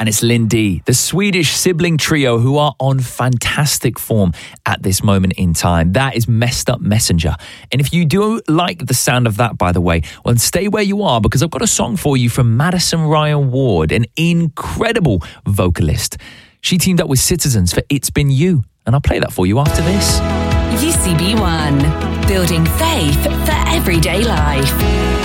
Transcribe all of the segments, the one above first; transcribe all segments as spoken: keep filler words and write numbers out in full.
and it's Lindy, the Swedish sibling trio who are on fantastic form at this moment in time. That is Messed Up Messenger. And if you do like the sound of that, by the way, well, stay where you are, because I've got a song for you from Madison Ryan Ward, an incredible vocalist. She teamed up with Citizens for It's Been You, and I'll play that for you after this. U C B one, building faith for everyday life.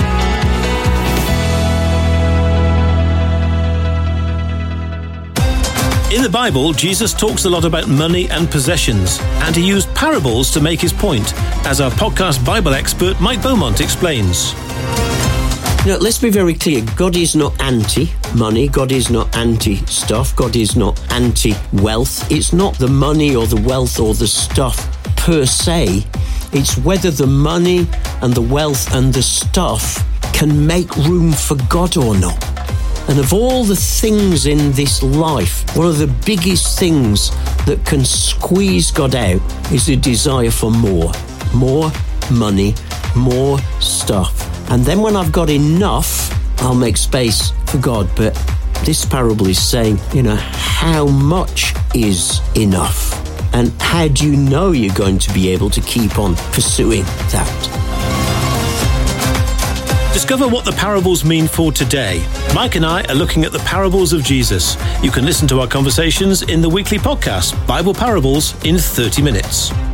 In the Bible, Jesus talks a lot about money and possessions, and he used parables to make his point, as our podcast Bible expert Mike Beaumont explains. You know, let's be very clear. God is not anti-money. God is not anti-stuff. God is not anti-wealth. It's not the money or the wealth or the stuff per se. It's whether the money and the wealth and the stuff can make room for God or not. And of all the things in this life, one of the biggest things that can squeeze God out is a desire for more. More money, more stuff. And then when I've got enough, I'll make space for God. But this parable is saying, you know, how much is enough? And how do you know you're going to be able to keep on pursuing that? Discover what the parables mean for today. Mike and I are looking at the parables of Jesus. You can listen to our conversations in the weekly podcast, Bible Parables in thirty minutes.